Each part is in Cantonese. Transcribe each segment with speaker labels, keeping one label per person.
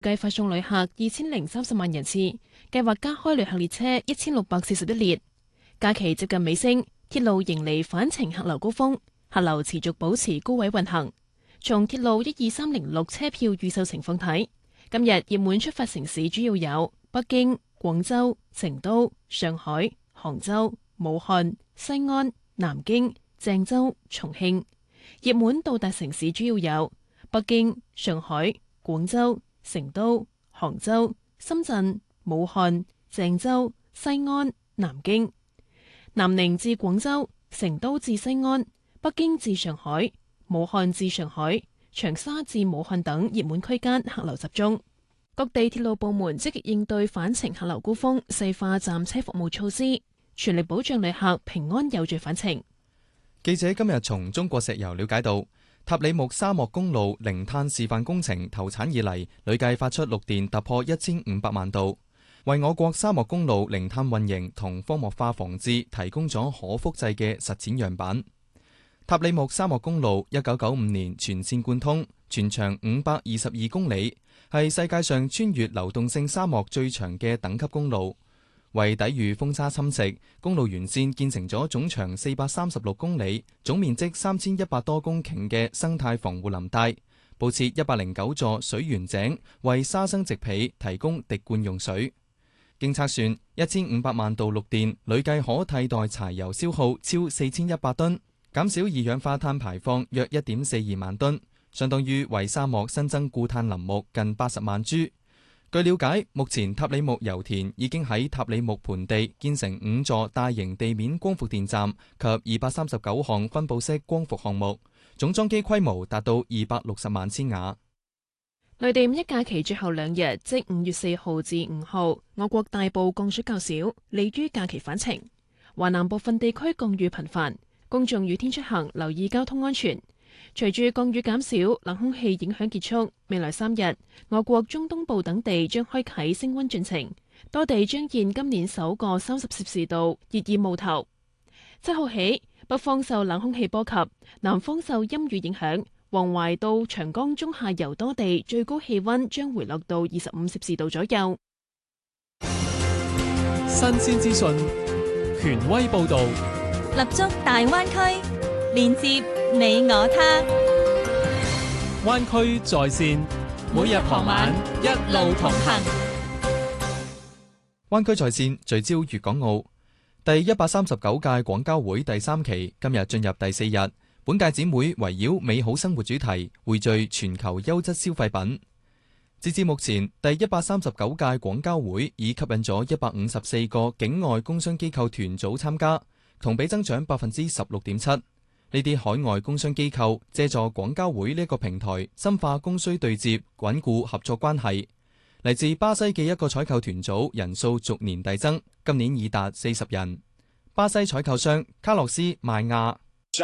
Speaker 1: 計發送旅客2030萬人次，計劃加開旅客列車1641列。假期接近尾聲，鐵路迎嚟返程客流高峰，客流持續保持高位運行。從鐵路12306車票預售情況睇，今日熱門出發城市主要有北京、廣州、成都、上海、杭州、武漢、西安、南京、鄭州、重慶。熱門到達城市主要有北京、上海、廣州、成都、杭州、深圳、武漢、鄭州、西安、南京。南寧至廣州、成都至西安、北京至上海、武漢至上海、長沙至武漢等熱門區間客流集中。各地鐵路部門積極應對返程客流高峰，細化站車服務措施，全力保障旅客平安有序返程。
Speaker 2: 記者今日從中國石油了解到，塔里木沙漠公路零碳示範工程投產以嚟，累計發出綠電突破1500萬度，為我國沙漠公路零碳運營同荒漠化防治提供咗可複製嘅實踐樣板。塔里木沙漠公路1995年全線貫通，全長522公里，係世界上穿越流動性沙漠最長嘅等級公路。為抵禦風沙侵蝕，公路沿線建成咗總長436公里、總面積3100多公頃嘅生態防護林帶，佈設109座水源井，為沙生植被提供滴灌用水。經測算，1500萬度綠電累計可替代柴油消耗超4100噸，減少二氧化碳排放約1.42萬噸，相當於為沙漠新增固碳林木近80萬株。據了解，目前塔里木油田已經喺塔里木盆地建成5座大型地面光伏電站及239項分布式光伏項目，總裝機規模達到260萬千瓦。
Speaker 1: 內地五一假期最後2日，即5月4號至5號，我國大部降水較少，利於假期返程。華南部分地區降雨頻繁，公眾雨天出行留意交通安全。隨住降雨減少，冷空氣影響結束，未來3日，我國中東部等地將開啟升溫進程，多地將現今年首個30攝氏度熱議冒頭。7號起，北方受冷空氣波及，南方受陰雨影響，黃淮到長江中下游多地最高氣溫將回落到25攝氏度左右。
Speaker 3: 新鮮資訊，權威報導，
Speaker 4: 立足大灣區，連接你我他。
Speaker 3: 灣區在線，每日傍晚一路同行。
Speaker 2: 灣區在線聚焦粵港澳。第139屆廣交會第3期今日進入第4日，本屆展會圍繞美好生活主題，匯聚全球優質消費品。截至目前，第139屆廣交會已吸引咗154個境外工商機構團組參加，同比增長16.7%。呢啲海外工商機構借助廣交會呢個平台，深化供需對接，穩固合作關係。嚟自巴西嘅一個採購團組人數逐年遞增，今年已達40人。巴西採購商卡洛斯邁亞，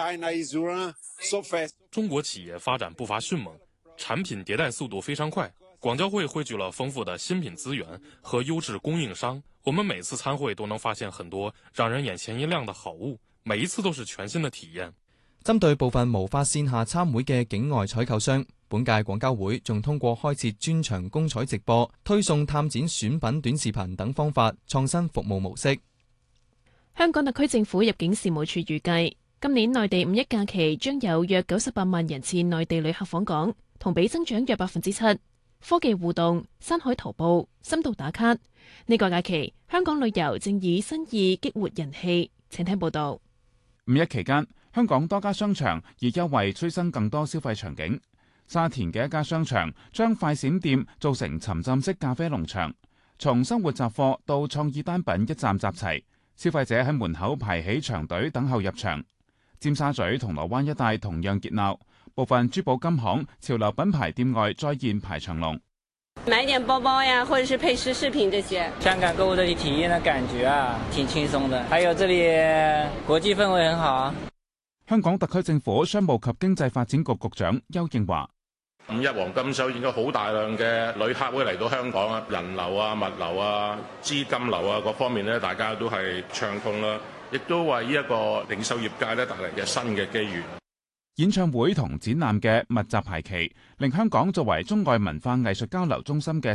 Speaker 5: 中國企業發展步伐迅猛，產品迭代速度非常快。廣交會匯聚了豐富的新品資源和優質供應商，我們每次參會都能發現很多讓人眼前一亮的好物，每一次都是全新的體驗。
Speaker 2: 針對部分無法線下參會嘅境外採購商，本屆廣交會仲通過開設專場公採直播、推送探展選品短視頻等方法，創新服務模式。
Speaker 1: 香港特區政府入境事務處預計，今年內地五一假期將有約98萬人次內地旅客訪港，同比增長約7%。科技互動、山海徒步、深度打卡，呢個假期香港旅遊正以新意激活人氣。請聽報道。
Speaker 6: 五一期間，香港多家商場以優惠催生更多消費場景。沙田嘅一家商場將快閃店做成沉浸式咖啡農場，從生活雜貨到創意單品一站集齊，消費者喺門口排起長隊等候入場。尖沙咀、銅鑼灣一帶同樣熱鬧，部分珠寶金行、潮流品牌店外再現排長龍。
Speaker 7: 買點包包呀，或者是配飾飾品這些。
Speaker 8: 香港購物這裡體驗的感覺啊，挺輕鬆的。還有這裡國際氛圍很好啊。
Speaker 6: 香港特區政府商務及經濟發展局局長邱應華：
Speaker 9: 五一黃金週應該好大量嘅旅客會嚟到香港啊，人流啊、物流啊、資金流啊各方面咧，大家都係暢通啦，亦都為呢一個零售業界咧帶嚟嘅新嘅機遇。
Speaker 6: 演唱會同展覽嘅密集排期，令香港作為中外文化藝術交流中心嘅